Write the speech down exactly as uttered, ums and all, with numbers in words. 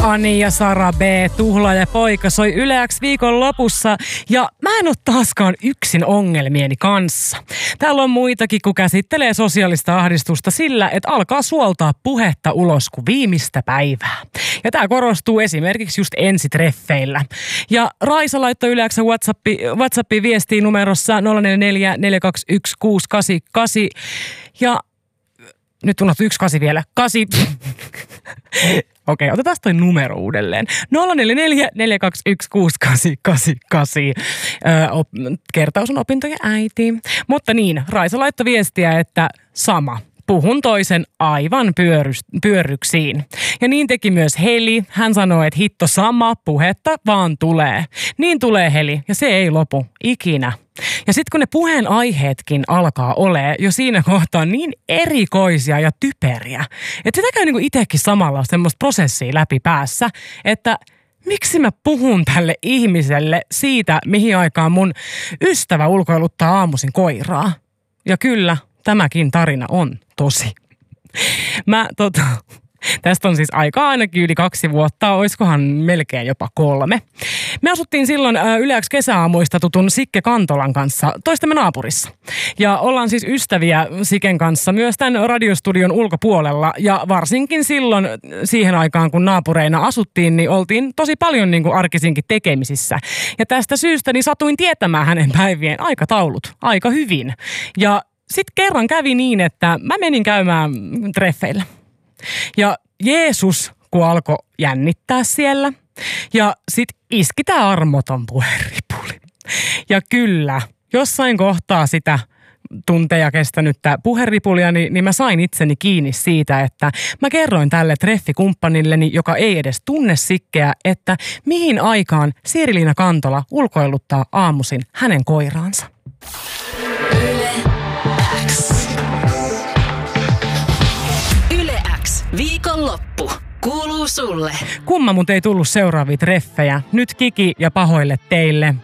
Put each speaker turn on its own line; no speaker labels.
Ani ja Sara B, Tuhla ja poika soi Yle X viikon lopussa ja mä en ole taaskaan yksin ongelmieni kanssa. Täällä on muitakin, kun käsittelee sosiaalista ahdistusta sillä, että alkaa suoltaa puhetta ulos kuin viimeistä päivää. Ja tää korostuu esimerkiksi just ensitreffeillä. Ja Raisa laittoi Yle X:n WhatsAppi, WhatsAppiin viestiin numerossa nolla neljä neljä neljä kaksi yksi kuusi kahdeksan kahdeksan ja nyt unohtui yksi kasi vielä. Kasi. Okei, otetaan toi numero uudelleen. nolla neljä neljä neljä kaksi yksi kuusi kahdeksan kahdeksan kahdeksan. Öö, op, kertaus on opintojen äiti. Mutta niin, Raisa laittoi viestiä, että sama. Puhun toisen aivan pyörys, pyörryksiin. Ja niin teki myös Heli. Hän sanoi, että hitto sama, puhetta vaan tulee. Niin tulee Heli, ja se ei lopu ikinä. Ja sitten kun ne puheen aiheetkin alkaa olemaan jo siinä kohtaa niin erikoisia ja typeriä, että sitä käy niinku itsekin samalla semmoista prosessia läpi päässä, että miksi mä puhun tälle ihmiselle siitä, mihin aikaan mun ystävä ulkoiluttaa aamuisin koiraa. Ja kyllä, tämäkin tarina on tosi. Mä tota... Tästä on siis aikaa ainakin yli kaksi vuotta, oiskohan melkein jopa kolme. Me asuttiin silloin Yle X kesäaamuista tutun Sikke Kantolan kanssa toistemme naapurissa. Ja ollaan siis ystäviä Siken kanssa myös tämän radiostudion ulkopuolella. Ja varsinkin silloin siihen aikaan, kun naapureina asuttiin, niin oltiin tosi paljon niin kuin arkisinkin tekemisissä. Ja tästä syystä niin satuin tietämään hänen päivien aikataulut aika hyvin. Ja sitten kerran kävi niin, että mä menin käymään treffeillä. Ja Jeesus, kun alkoi jännittää siellä, ja sit iski tää armoton puheripuli. Ja kyllä, jossain kohtaa sitä tunteja kestänyttä puheripulia, niin, niin mä sain itseni kiinni siitä, että mä kerroin tälle treffikumppanilleni, joka ei edes tunne Sikkeä, että mihin aikaan Siiri-Liina Kantola ulkoiluttaa aamuisin hänen koiraansa.
Viikonloppu kuuluu sulle.
Kumma mut ei tullut seuraavia treffejä. Nyt kiki ja pahoille teille.